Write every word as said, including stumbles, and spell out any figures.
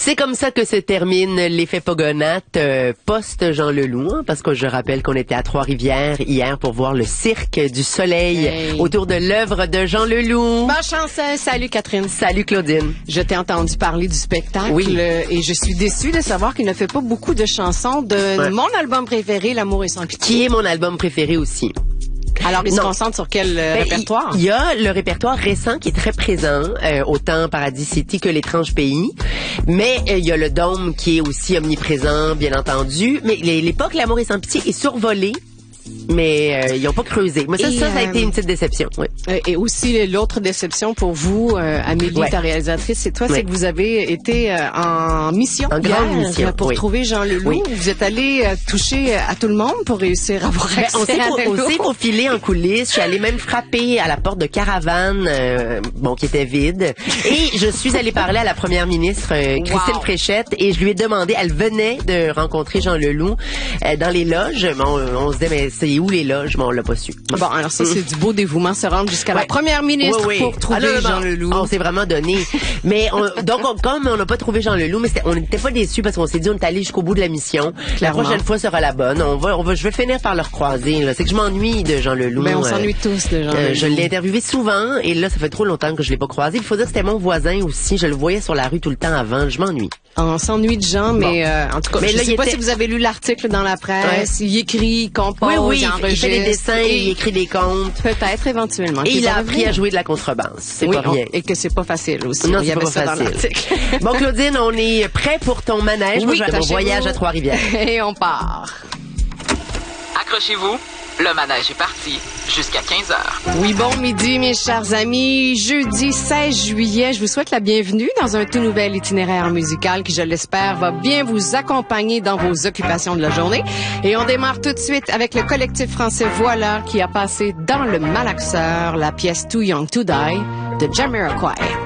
C'est comme ça que se termine l'effet Pogonate euh, post-Jean Leloup, hein, parce que je rappelle qu'on était à Trois-Rivières hier pour voir le Cirque du Soleil hey. autour de l'œuvre de Jean Leloup. Bonne chance, salut Catherine. Salut Claudine. Je t'ai entendu parler du spectacle oui. et je suis déçue de savoir qu'il ne fait pas beaucoup de chansons de ouais. mon album préféré, L'amour et sans pitié. Qui est mon album préféré aussi. Alors, il non. se concentre sur quel euh, ben, répertoire? Il y, y a le répertoire récent qui est très présent, euh, autant Paradis City que L'Étrange Pays. Mais euh, il y a le Dôme qui est aussi omniprésent, bien entendu. Mais l'époque, L'amour est sans pitié est survolée. Mais euh, ils n'ont pas creusé. Mais ça, et, ça, ça a euh, été une petite déception. Oui. Et aussi, l'autre déception pour vous, euh, Amélie, ouais. ta réalisatrice, c'est toi, ouais. c'est que vous avez été euh, en mission. En grande hier, mission. Pour oui. trouver Jean Leloup. Oui. Vous êtes allé euh, toucher à tout le monde pour réussir à avoir accès ben, on s'est à pour, Leloup. On s'est faufilé en coulisses. Je suis allée même frapper à la porte de Caravane, euh, bon, qui était vide. Et je suis allée parler à la première ministre, euh, Christine wow. Fréchette, et je lui ai demandé, elle venait de rencontrer Jean Leloup euh, dans les loges. On, on se disait, mais c'est où les loges? Mais on l'a pas su. Bon, alors ça, c'est du beau dévouement, se rendre jusqu'à ouais. la première ministre oui, oui. pour trouver ah, non, Jean Leloup. On s'est vraiment donné. Mais on, donc, on, comme on n'a pas trouvé Jean Leloup, mais on n'était pas déçus parce qu'on s'est dit, on est allé jusqu'au bout de la mission. Clairement. La prochaine fois sera la bonne. On va, on va, je vais finir par le recroiser. C'est que je m'ennuie de Jean Leloup. Ben, on euh, s'ennuie tous de Jean euh, Leloup. Je l'ai interviewé souvent et là, ça fait trop longtemps que je l'ai pas croisé. Il faut dire que c'était mon voisin aussi. Je le voyais sur la rue tout le temps avant. Je m'ennuie. On s'ennuie de Jean, mais bon. euh, en tout cas, mais je ne sais pas était... si vous avez lu l'article dans la presse. Ouais. Il écrit, il compose, oui, oui, il enregistre. Il fait des dessins, et... il écrit des contes. Peut-être, éventuellement. Et il a appris à jouer de la contrebasse. C'est oui, pas rien. On... Et que c'est pas facile aussi. Non, il y c'est avait pas ça facile. Dans l'article. Bon, Claudine, on est prêt pour ton manège. Oui, Moi, je vais à mon voyage à Trois-Rivières. Et on part. Accrochez-vous. Le manège est parti jusqu'à quinze heures. Oui, bon midi, mes chers amis. Jeudi seize juillet, je vous souhaite la bienvenue dans un tout nouvel itinéraire musical qui, je l'espère, va bien vous accompagner dans vos occupations de la journée. Et on démarre tout de suite avec le collectif français Voilà qui a passé dans le malaxeur la pièce Too Young to Die de Jamiroquai.